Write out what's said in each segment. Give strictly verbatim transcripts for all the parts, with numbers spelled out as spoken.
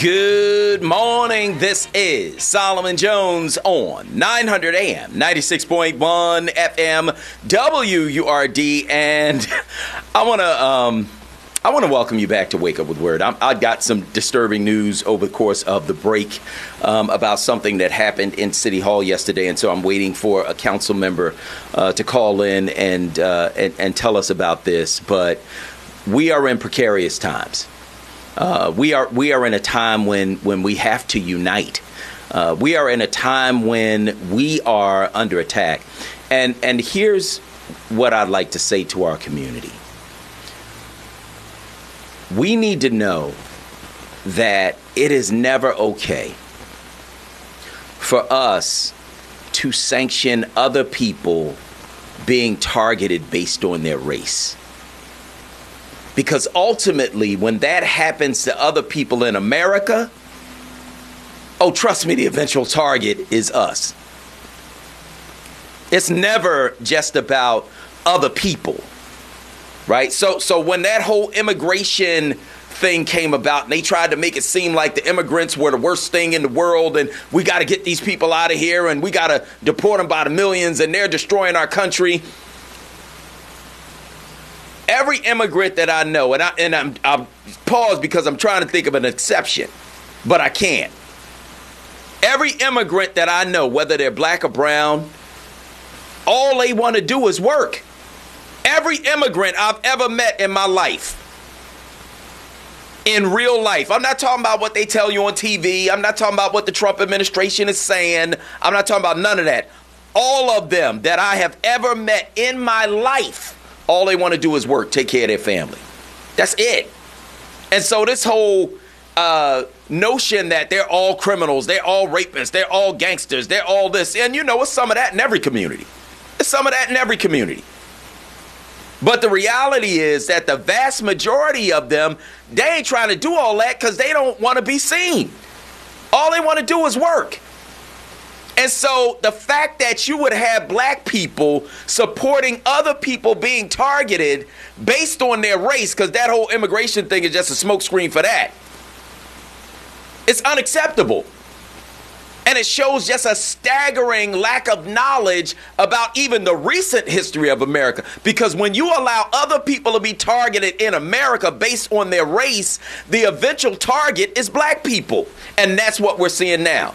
Good morning. This is Solomon Jones on nine hundred A M, ninety-six point one F M, W U R D, and I want to um, I want to welcome you back to Wake Up with Word. I'm, I got some disturbing news over the course of the break um, about something that happened in City Hall yesterday, and so I'm waiting for a council member uh, to call in and, uh, and and tell us about this. But we are in precarious times. Uh, we are we are in a time when, when we have to unite. Uh, we are in a time when we are under attack. And and here's what I'd like to say to our community. We need to know that it is never okay for us to sanction other people being targeted based on their race. Because ultimately, when that happens to other people in America, oh, trust me, the eventual target is us. It's never just about other people, right? So, so when that whole immigration thing came about and they tried to make it seem like the immigrants were the worst thing in the world and we got to get these people out of here and we got to deport them by the millions and they're destroying our country. Every immigrant that I know, and, I, and I'm, I'll pause because I'm trying to think of an exception, but I can't. Every immigrant that I know, whether they're black or brown, all they want to do is work. Every immigrant I've ever met in my life, in real life, I'm not talking about what they tell you on T V. I'm not talking about what the Trump administration is saying. I'm not talking about none of that. All of them that I have ever met in my life, all they want to do is work, take care of their family. That's it. And so this whole uh, notion that they're all criminals, they're all rapists, they're all gangsters, they're all this. And you know, it's some of that in every community. It's some of that in every community. But the reality is that the vast majority of them, they ain't trying to do all that because they don't want to be seen. All they want to do is work. And so the fact that you would have black people supporting other people being targeted based on their race, because that whole immigration thing is just a smokescreen for that, it's unacceptable. And it shows just a staggering lack of knowledge about even the recent history of America. Because when you allow other people to be targeted in America based on their race, the eventual target is black people. And that's what we're seeing now,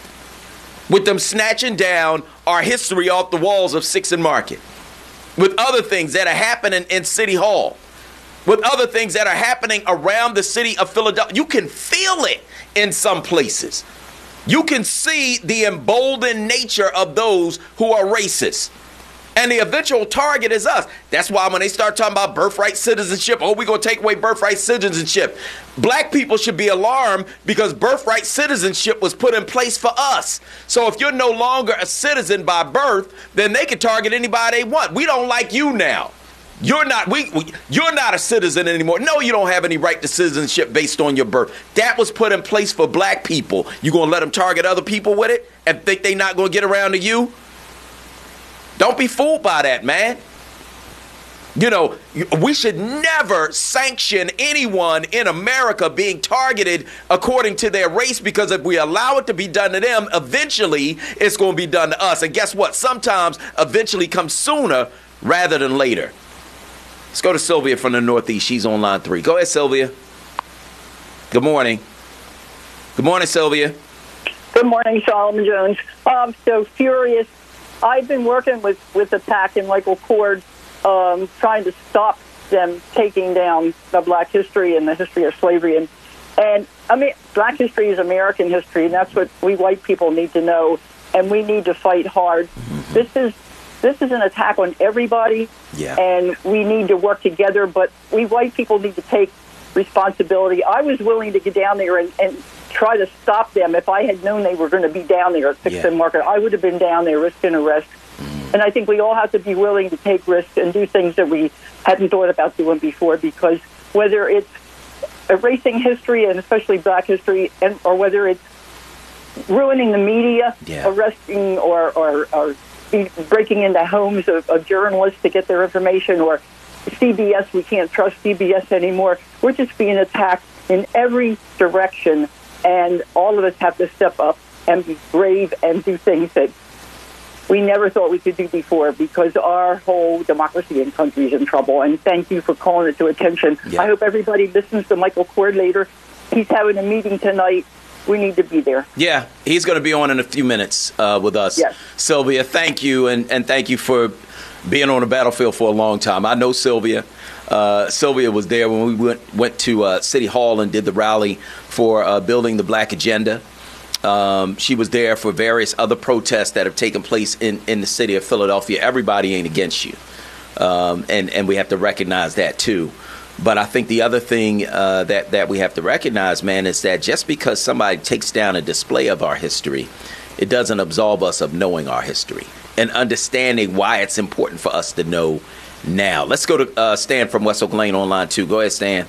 with them snatching down our history off the walls of Sixth and Market, with other things that are happening in City Hall, with other things that are happening around the city of Philadelphia. You can feel it in some places. You can see the emboldened nature of those who are racist. And the eventual target is us. That's why when they start talking about birthright citizenship, oh, we're going to take away birthright citizenship. Black people should be alarmed because birthright citizenship was put in place for us. So if you're no longer a citizen by birth, then they can target anybody they want. We don't like you now. You're not we, we you're not a citizen anymore. No, you don't have any right to citizenship based on your birth. That was put in place for black people. You going to let them target other people with it and think they not going to get around to you? Don't be fooled by that, man. You know, we should never sanction anyone in America being targeted according to their race, because if we allow it to be done to them, eventually it's going to be done to us. And guess what? Sometimes eventually comes sooner rather than later. Let's go to Sylvia from the Northeast. She's on line three. Go ahead, Sylvia. Good morning. Good morning, Sylvia. Good morning, Solomon Jones. I'm so furious. I've been working with, with the PAC and Michael Cord, um, trying to stop them taking down the black history and the history of slavery. And, and I mean, black history is American history, and that's what we white people need to know, and we need to fight hard. Mm-hmm. This is this is an attack on everybody, yeah. And we need to work together, but we white people need to take responsibility. I was willing to get down there and, and try to stop them. If I had known they were going to be down there at Sixth and Market, I would have been down there risking arrest. Mm. And I think we all have to be willing to take risks and do things that we hadn't thought about doing before, because whether it's erasing history, and especially black history, and or whether it's ruining the media, yeah. arresting or, or, or breaking into homes of, of journalists to get their information, or C B S, we can't trust C B S anymore. We're just being attacked in every direction And all of us have to step up and be brave and do things that we never thought we could do before, because our whole democracy in country is in trouble. And thank you for calling it to attention. Yeah. I hope everybody listens to Michael Cord later. He's having a meeting tonight. We need to be there. Yeah, he's going to be on in a few minutes uh, with us. Yes. Sylvia, thank you, and, and thank you for being on the battlefield for a long time. I know Sylvia. Uh, Sylvia was there when we went, went to uh, City Hall and did the rally for uh, building the Black Agenda. Um, she was there for various other protests that have taken place in, in the city of Philadelphia. Everybody ain't against you, um, and, and we have to recognize that, too. But I think the other thing uh, that, that we have to recognize, man, is that just because somebody takes down a display of our history, it doesn't absolve us of knowing our history and understanding why it's important for us to know now. Let's go to uh, Stan from West Oak Lane on line two. Go ahead, Stan.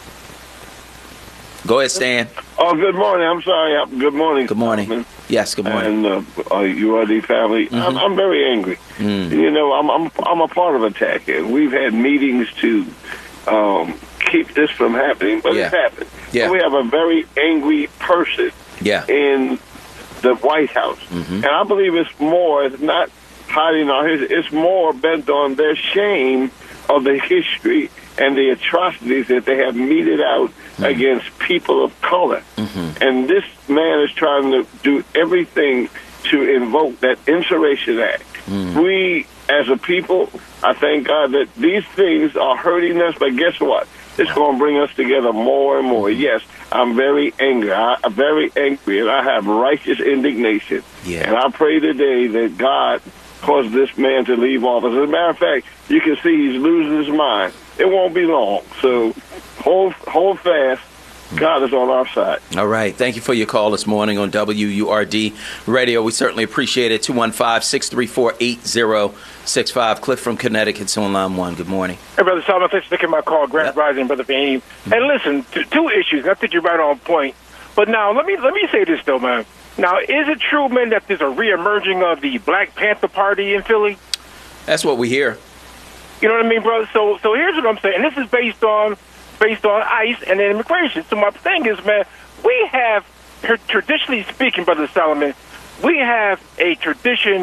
Go ahead, Stan. Oh, good morning. I'm sorry. Good morning. Good morning. Congressman. Yes, good morning. And uh, uh, U R D family. Mm-hmm. I'm, I'm very angry. Mm. You know, I'm, I'm I'm a part of ATTACK, and we've had meetings to um, keep this from happening, but yeah. it's happened. Yeah. So we have a very angry person yeah. in the White House, mm-hmm. and I believe it's more. It's not hiding our history. It's more bent on their shame of the history and the atrocities that they have meted out mm-hmm. against people of color. Mm-hmm. And this man is trying to do everything to invoke that Insurrection Act. Mm-hmm. We, as a people, I thank God that these things are hurting us, but guess what? It's going to bring us together more and more. Yes, I'm very angry. I, I'm very angry, and I have righteous indignation. Yeah. And I pray today that God cause this man to leave office. As a matter of fact, you can see he's losing his mind. It won't be long. So hold hold fast. God is on our side. All right. Thank you for your call this morning on W U R D Radio. We certainly appreciate it. two one five, six three four, eight zero six five. Cliff from Connecticut's on line one. Good morning. Hey, Brother Solomon. Thanks for taking my call. Grand yep. Rising, Brother Fahim. Mm-hmm. And listen, t- two issues. I think you're right on point. But now, let me let me say this, though, man. Now, is it true, man, that there's a reemerging of the Black Panther Party in Philly? That's what we hear. You know what I mean, brother? So so here's what I'm saying. And this is based on based on ICE and immigration. So my thing is, man, we have, traditionally speaking, Brother Solomon, we have a tradition,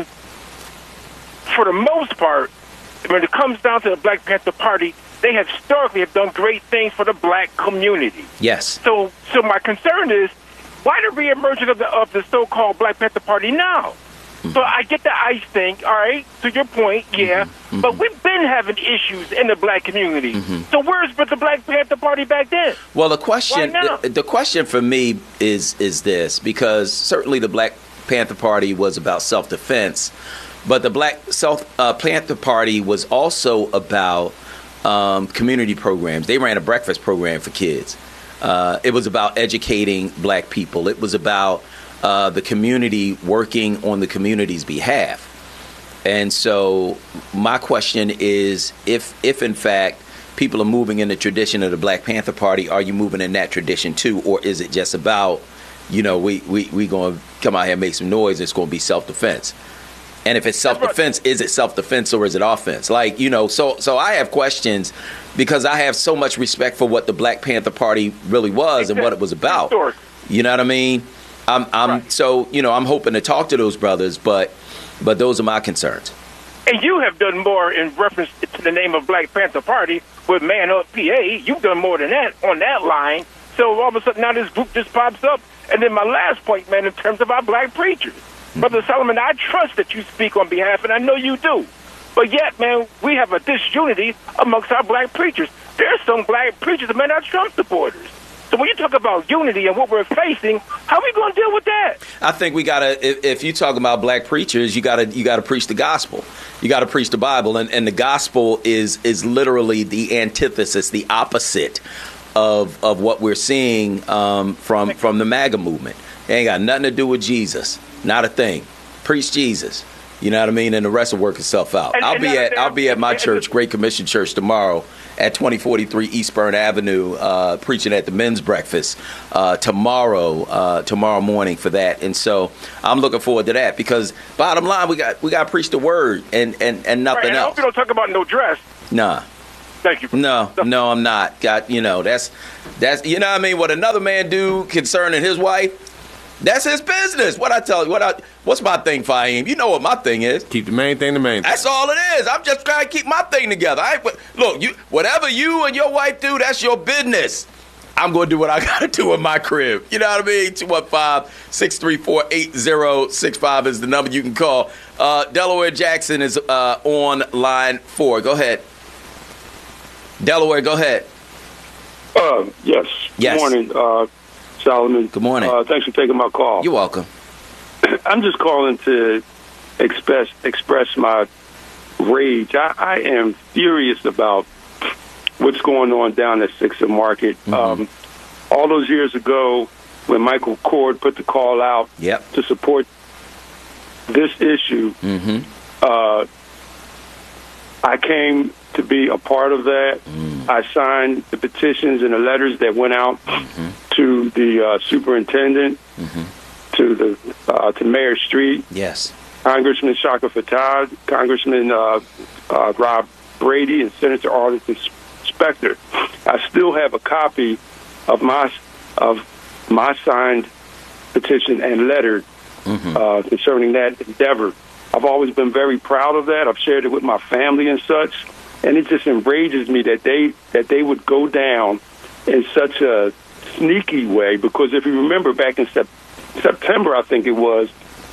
for the most part, when it comes down to the Black Panther Party, they have historically have done great things for the black community. Yes. So so my concern is, why the reemergence of the, of the so-called Black Panther Party now? Mm-hmm. So I get the ICE thing, all right, to your point, yeah, mm-hmm. but we've been having issues in the black community. Mm-hmm. So where's the Black Panther Party back then? Well, the question, the, the question for me is is this, because certainly the Black Panther Party was about self-defense, but the Black Self uh, Panther Party was also about um, community programs. They ran a breakfast program for kids. Uh, it was about educating black people. It was about uh, the community working on the community's behalf. And so my question is, if, if in fact, people are moving in the tradition of the Black Panther Party, are you moving in that tradition too? Or is it just about, you know, we we we going to come out here and make some noise, it's going to be self-defense? And if it's self-defense, is it self-defense or is it offense? Like, you know, so so I have questions because I have so much respect for what the Black Panther Party really was and what it was about. You know what I mean? I'm, I'm right. So, you know, I'm hoping to talk to those brothers, but but those are my concerns. And you have done more in reference to the name of Black Panther Party with Man Up P A. You've done more than that on that line. So all of a sudden now this group just pops up. And then my last point, man, in terms of our black preachers. Mm-hmm. Brother Solomon, I trust that you speak on behalf, and I know you do. But yet, man, we have a disunity amongst our black preachers. There's some black preachers that may not Trump supporters. So when you talk about unity and what we're facing, how are we going to deal with that? I think we got to, if, if you talk about black preachers, you got to you got to preach the gospel. You got to preach the Bible. And, and the gospel is is literally the antithesis, the opposite of of what we're seeing um, from, from the MAGA movement. It ain't got nothing to do with Jesus. Not a thing. Preach Jesus. You know what I mean? And the rest will work itself out. And, I'll and be at I'll be at my church, Great Commission Church, tomorrow at twenty forty-three Eastburn Avenue, uh, preaching at the men's breakfast uh, tomorrow, uh, tomorrow morning for that. And so I'm looking forward to that because bottom line, we got we got to preach the word and, and, and nothing right, and else. I hope you don't talk about no dress. Nah. Thank you. No, no, I'm not. Got you know that's that's you know what I mean. What another man do concerning his wife, that's his business. What I tell you, what I what's my thing, Fahim? You know what my thing is. Keep the main thing the main thing. That's all it is. I'm just trying to keep my thing together. I ain't, look, you whatever you and your wife do, that's your business. I'm going to do what I got to do in my crib. You know what I mean? two one five, six three four, eight zero six five is the number you can call. Uh, Delaware Jackson is uh, on line four. Go ahead. Delaware, go ahead. Uh, yes. Yes. Good morning, uh, Solomon. Good morning. Uh, thanks for taking my call. You're welcome. I'm just calling to express express my rage. I, I am furious about what's going on down at Sixer Market. Mm-hmm. Um, all those years ago, when Michael Cord put the call out yep. to support this issue, mm-hmm. uh, I came to be a part of that. Mm. I signed the petitions and the letters that went out mm-hmm. to the uh, superintendent, mm-hmm. to the uh, to Mayor Street, yes, Congressman Shaka Fattah, Congressman uh, uh, Rob Brady, and Senator Arlington Specter. I still have a copy of my of my signed petition and letter mm-hmm. uh, concerning that endeavor. I've always been very proud of that. I've shared it with my family and such, and it just enrages me that they that they would go down in such a sneaky way. Because if you remember back in sep- September, I think it was,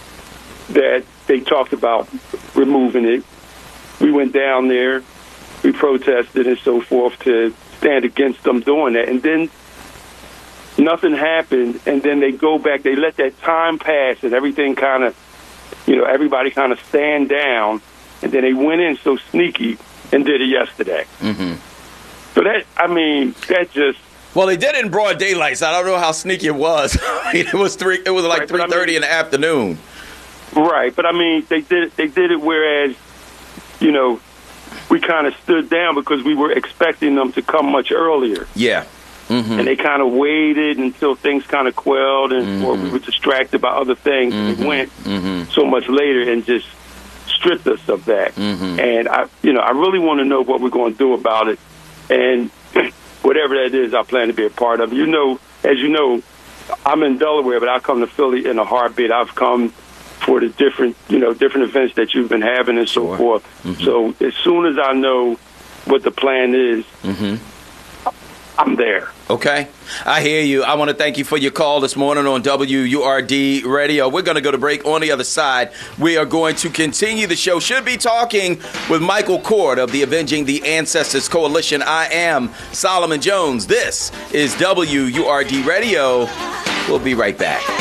that they talked about removing it. We went down there, we protested and so forth to stand against them doing that, and then nothing happened. And then they go back, they let that time pass, and everything kind of, you know, everybody kind of stand down, and then they went in so sneaky and did it yesterday. Mm-hmm. So that, I mean, that just. Well, they did it in broad daylight, so I don't know how sneaky it was. I mean, it was three. It was like right, three thirty I mean, in the afternoon. Right, but I mean, they did they did it whereas, you know, we kind of stood down because we were expecting them to come much earlier. Yeah. Mm-hmm. And they kind of waited until things kind of quelled, and mm-hmm. or we were distracted by other things. Mm-hmm. And they went mm-hmm. so much later and just stripped us of that. Mm-hmm. And I, you know, I really want to know what we're going to do about it. And whatever that is, I plan to be a part of. You know, as you know, I'm in Delaware, but I come to Philly in a heartbeat. I've come for the different, you know, different events that you've been having and so sure. forth. Mm-hmm. So as soon as I know what the plan is, mm-hmm. I'm there. Okay. I hear you. I want to thank you for your call this morning on W U R D Radio. We're going to go to break. On the other side, we are going to continue the show. Should be talking with Michael Cord of the Avenging the Ancestors Coalition. I am Solomon Jones. This is W U R D Radio. We'll be right back.